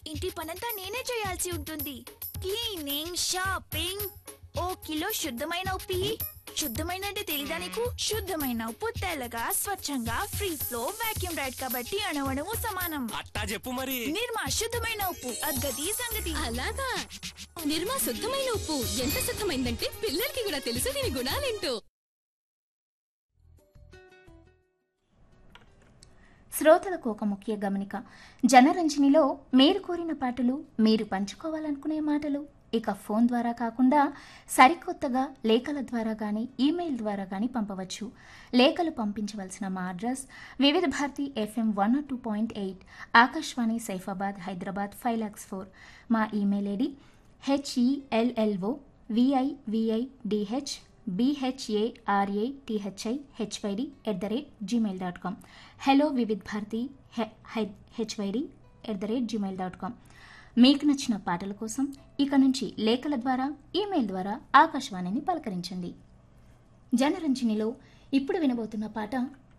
ఇంటి పనంతా నేనే చేయాల్సి ఉంటుంది. క్లీనింగ్, షాపింగ్, ఓ కిలో శుద్ధమైన ఉప్పు ఇయ్యి. శుద్ధమైన అంటే తెలీదా నీకు? శుద్ధమైన ఉప్పు తెల్లగా స్వచ్ఛంగా ఫ్రీ ఫ్లో వాక్యూమ్ రైడ్ కాబట్టి అణువణువు సమానం. అట్టా చెప్పు మరి. నిర్మా శుద్ధమైన ఉప్పు అగ్గది సంగతి. అలాగా నిర్మా శుద్ధమైన ఉప్పు ఎంత శుద్ధమైందంటే పిల్లలకి కూడా తెలుసు దీని గుణాలేంటో. శ్రోతలకు ఒక ముఖ్య గమనిక. జనరంజనిలో మీరు కోరిన పాటలు, మీరు పంచుకోవాలనుకునే మాటలు ఇక ఫోన్ ద్వారా కాకుండా సరికొత్తగా లేఖల ద్వారా కానీ ఈమెయిల్ ద్వారా కానీ పంపవచ్చు. లేఖలు పంపించవలసిన మా అడ్రస్ వివిధ భారతి FM 102.8 ఆకాశవాణి సైఫాబాద్ హైదరాబాద్ 5,04,000. మా email ID HELLOVIVIDHBHARATHIHYD@gmail.com. Hello Vividh Bharati HYD@gmail.com. మీకు నచ్చిన పాటల కోసం ఇక నుంచి లేఖల ద్వారా ఈమెయిల్ ద్వారా ఆకాశవాణిని పలకరించండి. జనరంజనిలో ఇప్పుడు వినబోతున్న పాట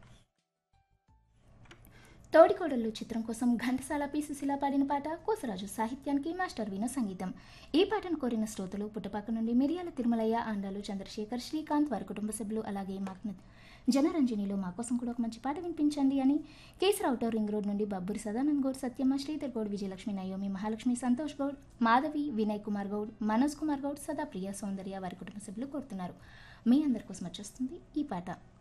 తోడికోడళ్ళు చిత్రం కోసం ఘంటసాల పి. సుశీల పాడిన పాట. కోసరాజు సాహిత్యానికి మాస్టర్ వీణ సంగీతం. ఈ పాటను కోరిన శ్రోతలు పుట్టపాక నుండి మిరియాల తిరుమలయ్య, ఆండాలు చంద్రశేఖర్, శ్రీకాంత్, వారి కుటుంబ సభ్యులు, అలాగే మాక్నత్. జనరంజనిలో మా కోసం కూడా ఒక మంచి పాట వినిపించండి అని కేసరావు ఔటర్ రింగ్ రోడ్ నుండి బబ్బూరి సదానంద్ గౌడ్, సత్యమ్మ, శ్రీధర్ గౌడ్, విజయలక్ష్మి, నయోమి, మహాలక్ష్మి, సంతోష్ గౌడ్, మాధవి, వినయ్ కుమార్ గౌడ్, మనోజ్ కుమార్ గౌడ్, సదాప్రియ, సౌందర్య, వారి కుటుంబ సభ్యులు కోరుతున్నారు. మీ అందరి కోసం వచ్చేస్తుంది ఈ పాట.